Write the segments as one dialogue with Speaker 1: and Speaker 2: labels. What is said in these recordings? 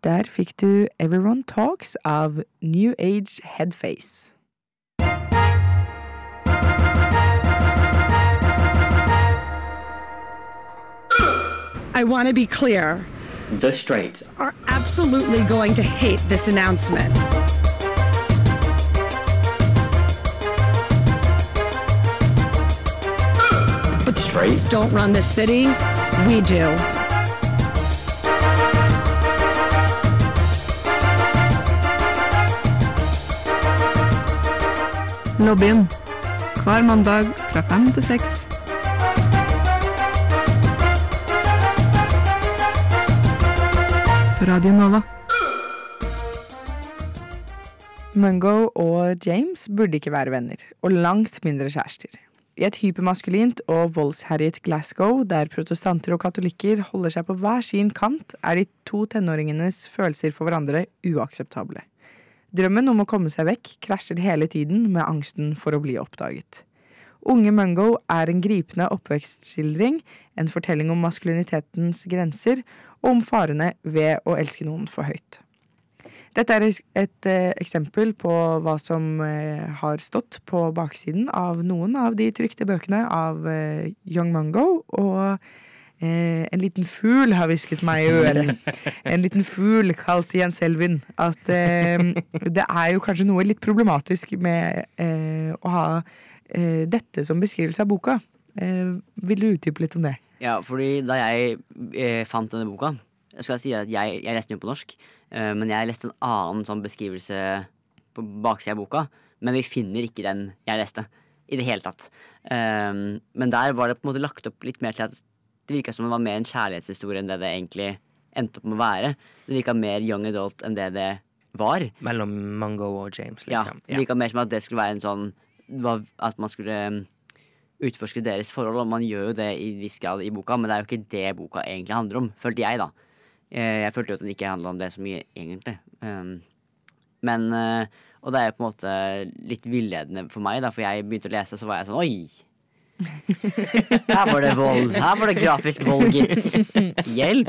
Speaker 1: Der fikk du Everyone Talks av New Age Headface.
Speaker 2: I want to be clear.
Speaker 3: The Straits
Speaker 2: Are absolutely going to hate this announcement.
Speaker 3: But Straits
Speaker 2: Don't run this city. We do.
Speaker 4: Lobbyen. Hver mandag fra 5 til 6. På Radio Nova.
Speaker 1: Mungo og James burde ikke være venner, og langt mindre kjærester. I et hypermaskulint og voldsherjet Glasgow, der protestanter og katolikker holder seg på hver sin kant, er de to tenåringenes følelser for hverandre uakseptable. Drømmen om å komme seg vekk krasjer hele tiden med angsten for å bli oppdaget. Unge Mungo er en gripende oppvekstskildring, en fortelling om maskulinitetens grenser og om farene ved å elske noen for høyt. Dette er et eksempel på hva som har stått på baksiden av noen av de trykte bøkene av Young Mungo, og en liten fugl har hvisket meg i øret. En liten fugl kalt Jens Elvin. At det er jo kanskje noe litt problematisk med å ha dette som beskrivelse av boka. Vil du utdype litt om det?
Speaker 5: Ja, fordi da jeg fant denne boka, skal jeg si at jeg leste den jo på norsk, men jeg leste en annen sånn beskrivelse på baksiden av boka, men vi finner ikke den jeg leste i det hele tatt. Men der var det på en måte lagt opp litt mer til at det virket som det var mer en kjærlighetshistorie enn det det egentlig endte opp med å være. Det virket mer young adult enn det det var.
Speaker 6: Mellom Mungo og James, liksom.
Speaker 5: Ja, det virket mer som at det skulle være en sånn, at man skulle utforske deres forhold, og man gjør jo det i viss grad i boka, men det er jo ikke det boka egentlig handler om, følte jeg da. Jeg følte jo at den ikke handlet om det så mye egentlig. Men, og det er jo på en måte litt villedende for meg da, for jeg begynte å lese, så var jeg sånn, oi! Her var det vold, her var det grafisk vold, gitt. Hjelp!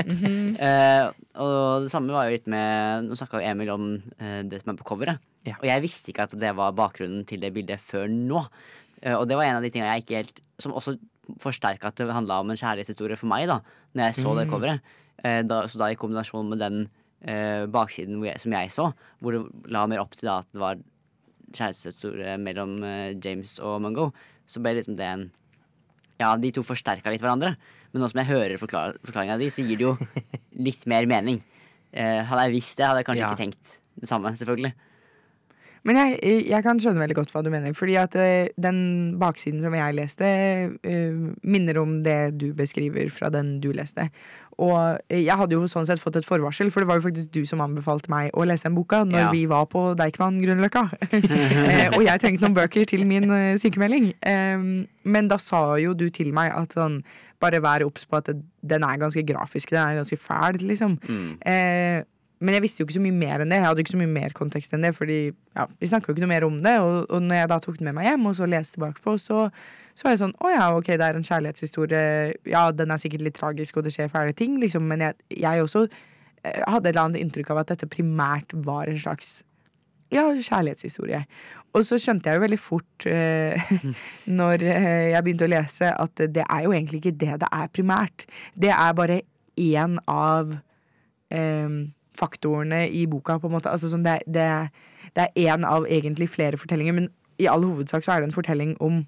Speaker 5: Og det samme var jo litt med, nå snakket jo Emil om det som er på coveret, og jeg visste ikke at det var bakgrunnen til det bildet før nå. Og det var en av de tingene jeg ikke helt, som også forsterket at det handlet om en kjærlighetshistorie for meg da, når jeg så det coveret. Så da i kombinasjon med den baksiden som jeg så, hvor det la mer opp til da, at det var kjærlighetshistorie mellom James og Mungo, så ble liksom det en, ja, de to forsterket litt hverandre, men nå som jeg hører forklaringen av de, så gir det jo litt mer mening. Hadde jeg visst det, hadde jeg kanskje ikke tenkt det samme, selvfølgelig.
Speaker 1: Men jeg kan skjønne veldig godt hva du mener, fordi at den baksiden som jeg leste minner om det du beskriver fra den du leste. Og jeg hadde jo sånn sett fått et forvarsel, for det var jo faktisk du som anbefalte meg å lese en boka når vi var på Deichman Grünerløkka. Og jeg trengte noen bøker til min sykemelding. Men da sa jo du til meg at sånn, bare vær obs på at den er ganske grafisk, den er ganske fæl, liksom. Men jeg visste jo ikke så mye mer enn det. Jeg hadde ikke så mye mer kontekst enn det, fordi vi snakket jo ikke noe mer om det. Og når jeg da tok den med meg hjem og så leste bakpå, så var jeg sånn, ok, det er en kjærlighetshistorie. Ja, den er sikkert litt tragisk, og det skjer fæle ting, liksom. Men jeg også hadde et eller annet inntrykk av at dette primært var en slags kjærlighetshistorie. Og så skjønte jeg jo veldig fort når jeg begynte å lese at det er jo egentlig ikke det er primært. Det er bare en av faktorene i boka, på en måte. Altså, sånn, det er en av egentlig flere fortellinger, men i all hovedsak så er det en fortelling om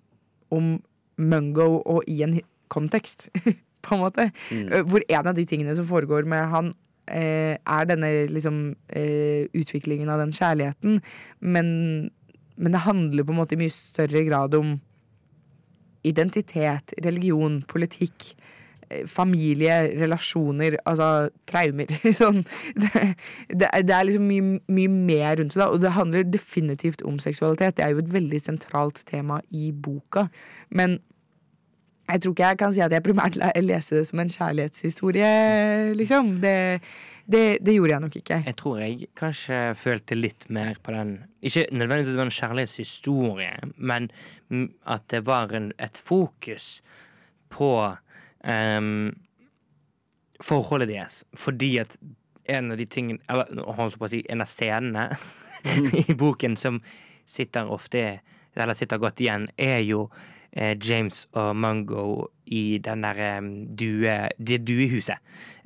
Speaker 1: Mungo og i en kontekst, på en måte. Hvor en av de tingene som foregår med han er denne liksom utviklingen av den kjærligheten, men det handler på en måte i mye større grad om identitet, religion, politikk, familie, relasjoner, altså traumer. Sånn. Det er liksom mye mer rundt det da, og det handler definitivt om seksualitet. Det er jo et veldig sentralt tema i boka, men jeg tror ikke jeg kan si at jeg primært leser det som en kjærlighetshistorie, liksom. Det gjorde jeg nok ikke.
Speaker 6: Jeg tror jeg kanskje følte litt mer på den, ikke nødvendigvis at det var en kjærlighetshistorie, men at det var et fokus på forholdet deres, fordi at en av de tingene, eller holdt på å si, en av scenene i boken som sitter godt igjen, jo James og Mungo i den der det duehuset.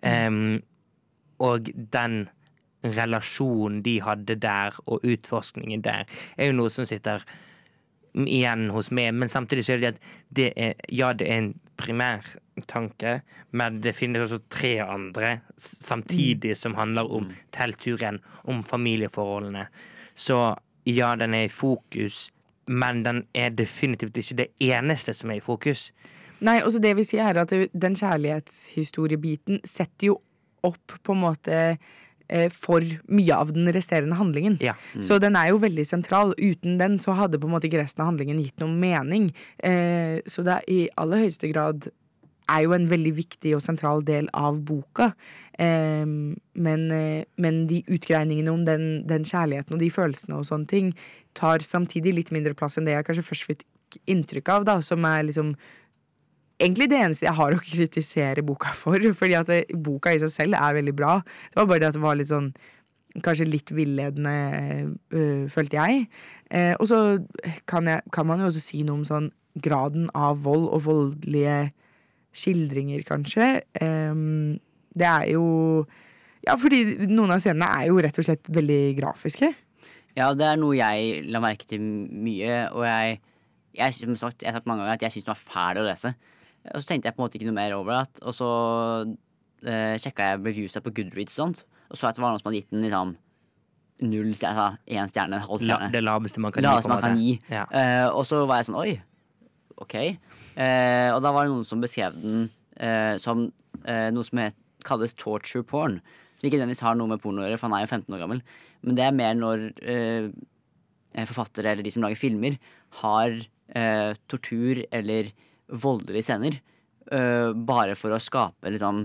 Speaker 6: Og den relasjonen de hadde der, og utforskningen der, jo noe som sitter igjen hos meg, men samtidig så det at det er en primær tanke, men det finnes også 3 andre samtidig som handler om teltturen, om familieforholdene. Så ja, den i fokus, men den definitivt ikke det eneste som i fokus.
Speaker 1: Nei, også det vi sier at den kjærlighetshistoriebiten setter jo opp på en måte for mye av den resterende handlingen.
Speaker 6: Ja.
Speaker 1: Så den jo veldig sentral. Uten den så hadde på en måte ikke resten av handlingen gitt noen mening. Så det i aller høyeste grad jo en veldig viktig og sentral del av boka. Men de utgreiningene om den kjærligheten og de følelsene og sånne ting tar samtidig litt mindre plass enn det jeg kanskje først fikk inntrykk av, da, som liksom egentlig det eneste jeg har å kritisere boka for, fordi at boka i seg selv veldig bra. Det var bare det at det var litt sånn, kanskje litt villedende, følte jeg. Og så kan man jo også si noe om sånn graden av vold og voldelige skildringer, kanskje. Det jo ja, fordi noen av scenene jo rett og slett veldig grafiske.
Speaker 5: Ja, det noe jeg la merke til mye, og jeg som sagt, jeg har sagt mange ganger at jeg synes den var fæl å lese. Og så tenkte jeg på en måte ikke noe mer over det, og så sjekket jeg reviewsa på Goodreads og sånt, og så at det var noen som hadde gitt den liksom 0 stjerne, 1 stjerne, en halv stjerne.
Speaker 6: Det laveste man kan
Speaker 5: gi.
Speaker 6: Ja.
Speaker 5: Og så var jeg sånn, oi, ok. Og da var det noen som beskrev den som noe som kalles torture porn, som ikke nødvendigvis har noe med porno å gjøre, for han jo 15 år gammel. Men det mer når forfattere eller de som lager filmer har tortur eller voldelige scener bare for å skape liksom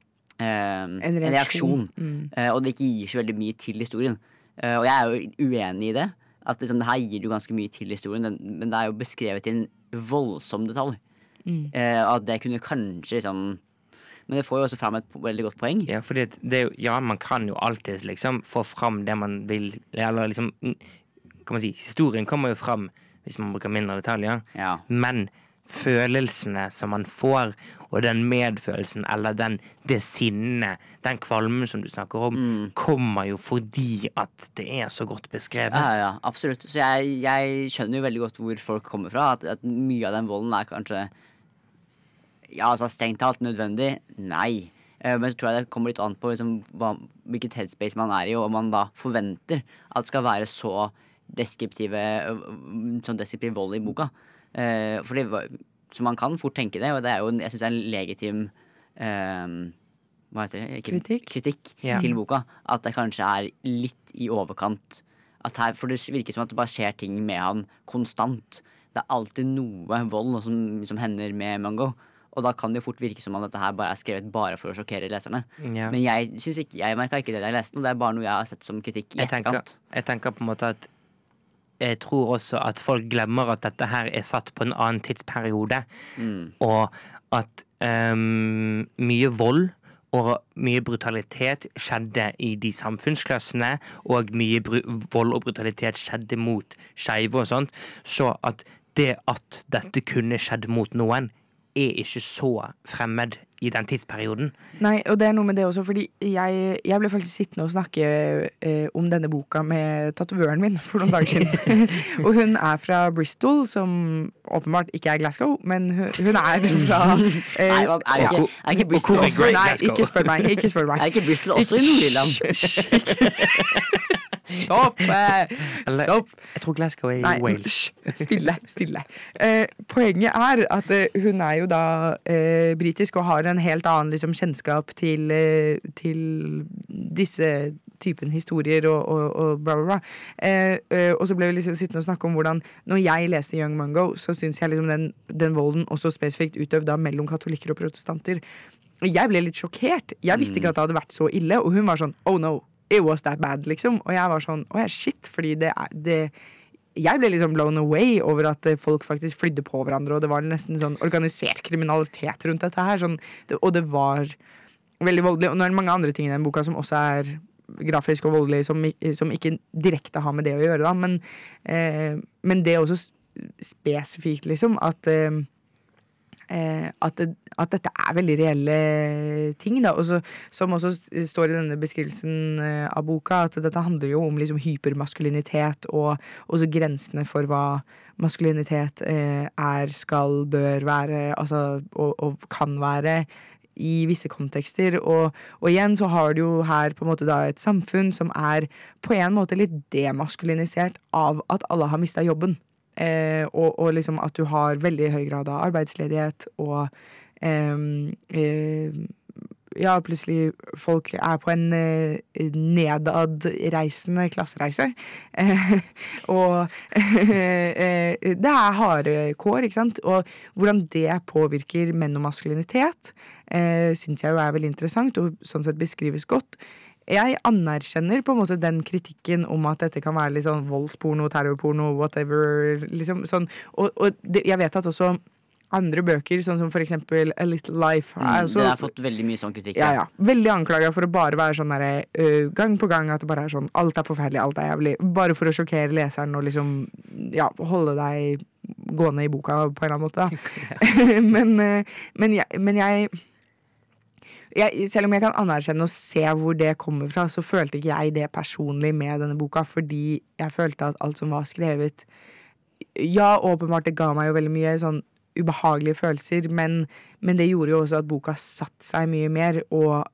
Speaker 5: en reaksjon. Og det ikke gir så veldig mye til historien. Og jeg jo uenig i det. At liksom, det her gir jo ganske mye til historien, men det jo beskrevet i en voldsom detalj. At det kunne kanskje liksom, men det får jo også fram et veldig godt poeng.
Speaker 6: Ja, fordi ja, man kan jo alltid liksom få fram det man vil, eller liksom, kan man si, historien kommer jo fram hvis man bruker mindre detaljer.
Speaker 5: Ja.
Speaker 6: Men følelsene som man får, og den medfølelsen, eller det sinne, den kvalmen som du snakker om, kommer jo fordi at det så godt beskrevet.
Speaker 5: Ja, absolutt. Så jeg skjønner jo veldig godt hvor folk kommer fra, at mye av den volden kanskje, ja, altså strengt talt nødvendig. Nei. Men så tror jeg det kommer litt an på liksom, hvilket headspace man i, og om man da forventer at det skal være så deskriptiv vold i boka. Fordi, så man kan fort tenke det, og det jo jeg synes det en legitim hva heter det? Kritikk til boka, at det kanskje litt i overkant at her, for det virker som at det bare skjer ting med han konstant. Det alltid noe vold som hender med Mungo, og da kan det jo fort virke som at dette her bare skrevet bare for å sjokkere leserne.
Speaker 6: Ja.
Speaker 5: Men jeg merket ikke det da jeg leste, og det bare noe jeg har sett som kritikk i etterkant.
Speaker 6: Jeg tenker på en måte at jeg tror også at folk glemmer at dette her satt på en annen tidsperiode, og at mye vold og mye brutalitet skjedde i de samfunnsklassene, og mye vold og brutalitet skjedde mot skeive og sånt, så at dette kunne skjedd mot noen ikke så fremmed i den tidsperioden.
Speaker 1: Nei, og det noe med det også, fordi jeg ble faktisk sittende og snakke om denne boka med tatovøren min for noen dager siden. Og hun fra Bristol, som åpenbart ikke Glasgow, men hun fra
Speaker 5: Nei, ikke Bristol også?
Speaker 1: Nei, ikke spør meg.
Speaker 5: Ikke Bristol også i Nord-Irland? Stopp!
Speaker 6: Jeg tror Glasgow i Wales.
Speaker 1: Stille. Poenget at hun jo da britisk og har en helt annen liksom, kjennskap til disse typen historier og bla bla bla. Og så ble vi liksom sittende og snakke om hvordan når jeg leste Young Mungo, så synes jeg liksom den volden også spesifikt utøvd da mellom katolikker og protestanter. Jeg ble litt sjokkert. Jeg visste ikke at det hadde vært så ille, og hun var sånn, oh no, it was that bad, liksom. Og jeg var sånn, shit, fordi jeg ble liksom blown away over at folk faktisk flydde på hverandre, og det var nesten sånn organisert kriminalitet rundt dette her, sånn, og det var veldig voldelig. Og nå er det mange andre ting i den boka som også er grafisk og voldelig, som ikke direkte har med det å gjøre, da. Men det er også spesifikt, liksom, at dette er veldig reelle ting, da. Og som også står i denne beskrivelsen av boka, at dette handler jo om liksom hypermaskulinitet og også grensene for hva maskulinitet skal, bør være, altså, og kan være i visse kontekster, og igjen så har du jo her på en måte da et samfunn som er på en måte litt demaskulinisert av at alle har mistet jobben. Og liksom at du har veldig høy grad av arbeidsledighet, og ja, plutselig folk er på en nedadreisende klassereise. Og det er harde kår, ikke sant? Og hvordan det påvirker menn og maskulinitet, synes jeg jo er veldig interessant, og sånn sett beskrives godt. Jeg anerkjenner på en måte den kritikken om at dette kan være litt sånn voldsporno, terrorporno, whatever, liksom sånn. Og jeg vet at også andre bøker, sånn som for eksempel A Little Life, også,
Speaker 5: det har fått veldig mye sånn kritikk.
Speaker 1: Ja. Veldig anklaget for å bare være sånn der, gang på gang, at det bare er sånn, alt er forferdelig, alt er jævlig, bare for å sjokkere leseren og liksom, ja, holde deg gående i boka på en eller annen måte. Men jeg, selv om jeg kan anerkjenne og se hvor det kommer fra, så følte ikke jeg det personlig med denne boka, fordi jeg følte at alt som var skrevet, ja, åpenbart det ga meg jo veldig mye sånn ubehagelige følelser, men det gjorde jo også at boka satt seg mye mer, og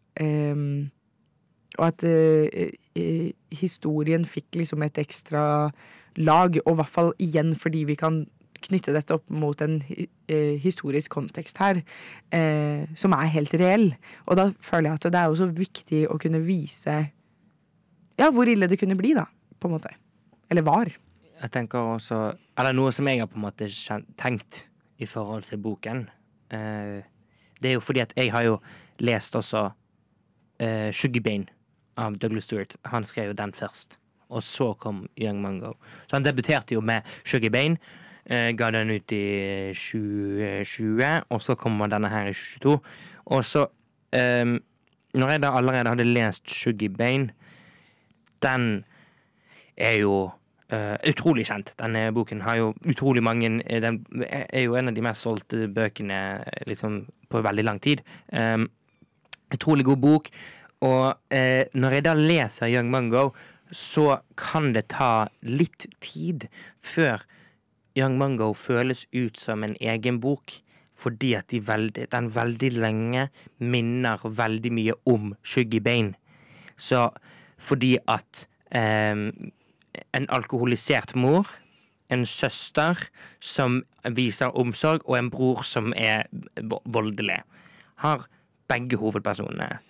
Speaker 1: at historien fikk liksom et ekstra lag, og i hvert fall igjen fordi vi kan knytte dette opp mot en historisk kontekst her, som er helt reell. Og da føler jeg at det er også viktig å kunne vise hvor ille det kunne bli da, på en måte. Eller var.
Speaker 6: Jeg tenker også, eller noe som jeg har på en måte tenkt i forhold til boken, det er jo fordi at jeg har jo lest også Sugar Bane av Douglas Stewart. Han skrev jo den først, og så kom Young Mungo. Så han debuterte jo med Sugar Bane, ga den ut i 2020, og så kommer denne her i 2022. Og så, når jeg da allerede hadde lest Sugar Bane, den er jo utrolig kjent. Denne boken har jo utrolig mange, den er jo en av de mest solgte bøkene liksom, på veldig lang tid. Utrolig god bok, og når jeg da leser Young Mungo, så kan det ta litt tid før Young Mungo føles ut som en egen bok, fordi at den veldig lenge minner veldig mye om Sugar Bane. Så fordi at en alkoholisert mor, en søster som viser omsorg, og en bror som er voldelig, har begge hovedpersonene.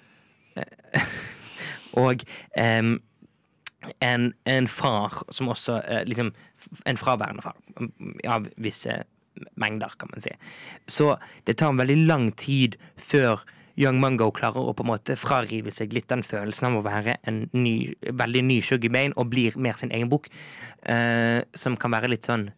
Speaker 6: Og en far som også liksom en fraværende far av visse mengder, kan man si. Så det tar en veldig lang tid før Young Mungo klarer å på en måte frarive seg litt den følelsen av å være en veldig ny Sugar Bane, og blir mer sin egen bok, som kan være litt sånn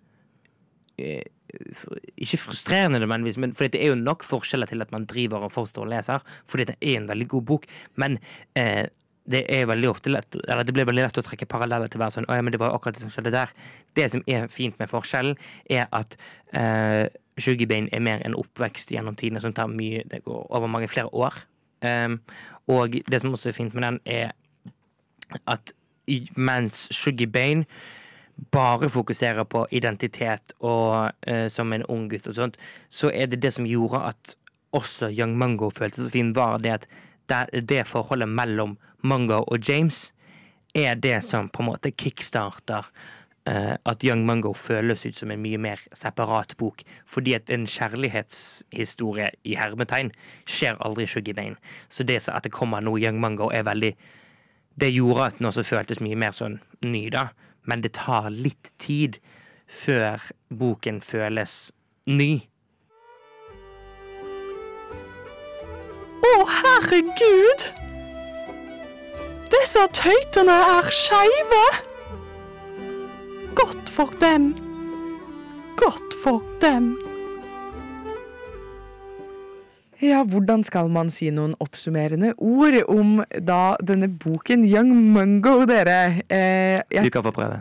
Speaker 6: ikke frustrerende nødvendigvis, men fordi det er jo nok forskjeller til at man driver og forstår og leser, fordi det er en veldig god bok, men det er veldig ofte lett, eller det blir veldig lett å trekke paralleller til å være sånn, men det var akkurat det som skjedde der. Det som er fint med forskjellen er at Sugar Bane er mer en oppvekst gjennom tiden, som tar mye, det går over mange flere år. Og det som også er fint med den er at mens Sugar Bane bare fokuserer på identitet og som en ung gutt og sånt, så er det som gjorde at også Young Mungo følte så fint, var det at det forholdet mellom Mungo og James er det som på en måte kickstarter at Young Mungo føles ut som en mye mer separat bok, fordi at en kjærlighetshistorie i hermetegn skjer aldri i Sugar Bane. Så det at det kommer noe Young Mungo er veldig, det gjorde at den også føltes mye mer sånn ny da, men det tar litt tid før boken føles ny.
Speaker 7: Å, herregud! Disse tøytene er skeive! Godt for dem. Godt for dem.
Speaker 1: Ja, hvordan skal man si noen oppsummerende ord om da denne boken Young Mungo, dere?
Speaker 6: Du kan få prøve.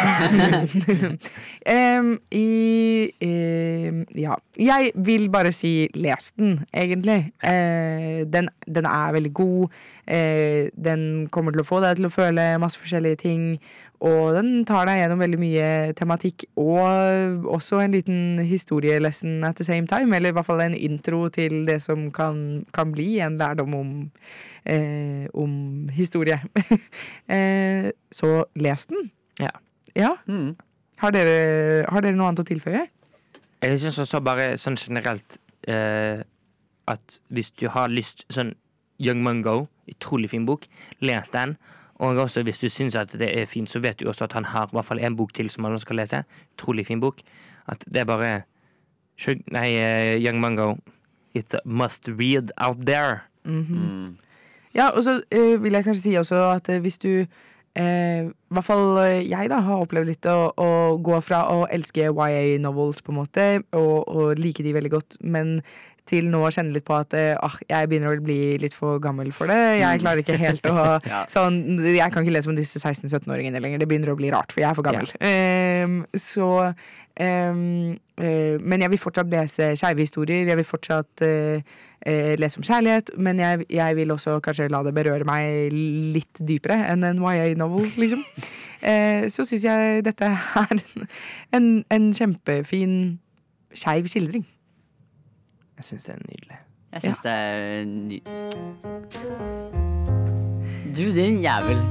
Speaker 1: Ja, jeg vil bare si les den, egentlig. Den veldig god. Den kommer til å få deg til å føle masse forskjellige ting, og den tar deg gjennom veldig mye tematikk, og også en liten historielesson at the same time, eller i hvert fall en intro til det som kan bli en lærdom om historie. Så les den.
Speaker 6: Ja.
Speaker 1: Ja. Har dere noe annet å tilføye?
Speaker 6: Jeg synes også bare sånn generelt at hvis du har lyst sånn Young Mungo, utrolig fin bok, les den. Og også hvis du synes at det fint, så vet du også at han har i hvert fall en bok til som han skal lese. Utrolig fin bok. At det bare Young Mungo, it's a must read out there.
Speaker 1: Ja, og så vil jeg kanskje si også at hvis du i hvert fall jeg da har opplevd litt å gå fra å elske YA-novels på en måte og like de veldig godt, men til nå å kjenne litt på at jeg begynner å bli litt for gammel for det. Jeg klarer ikke helt å sånn, jeg kan ikke lese om disse 16-17-åringene lenger. Det begynner å bli rart, for jeg for gammel. Men jeg vil fortsatt lese skeive historier. Jeg vil fortsatt lese om kjærlighet, men jeg vil også kanskje la det berøre meg litt dypere enn en YA-novel, liksom. Så synes jeg dette en kjempefin skeiv skildring.
Speaker 6: Jeg synes det nydelig.
Speaker 5: Jeg synes det Du, din jævel.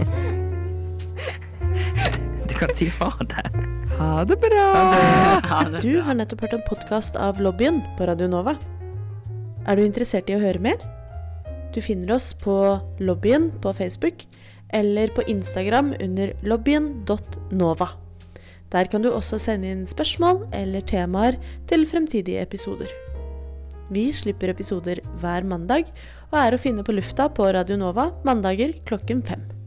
Speaker 6: Du kan si ha det.
Speaker 1: Ha det bra.
Speaker 8: Du har nettopp hørt en podcast av Lobbyen på Radio Nova. Er du interessert i å høre mer? Du finner oss på Lobbyen på Facebook eller på Instagram under lobbyen.nova. Der kan du også sende inn spørsmål eller temaer til fremtidige episoder. Vi slipper episoder hver mandag og å finne på lufta på Radio Nova mandager 5:00.